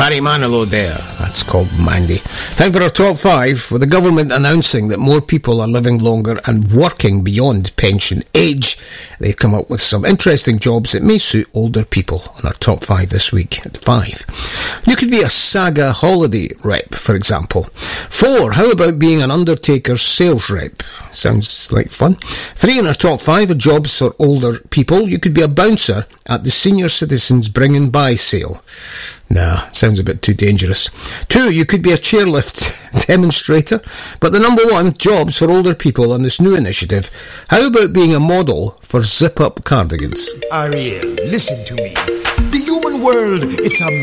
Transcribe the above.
Barry Manilow there. That's called Mandy. Time for our top 5, with the government announcing that more people are living longer and working beyond pension age. They've come up with some interesting jobs that may suit older people on our top 5 this week at 5. You could be a Saga holiday rep, for example. 4, how about being an Undertaker sales rep? Sounds like fun. 3 in our top 5 are jobs for older people. You could be a bouncer at the Senior Citizens Bring and Buy sale. Nah, sounds a bit too dangerous. 2, you could be a chairlift demonstrator. But the number 1, jobs for older people on this new initiative. How about being a model for zip-up cardigans? Ariel, listen to me. The human world, it's a